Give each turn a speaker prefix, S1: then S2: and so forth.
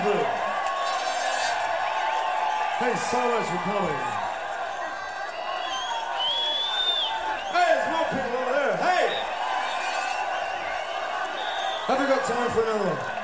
S1: Elizabeth. Thanks so much for coming. Hey, there's more people over there. Hey! Have we got time for another one?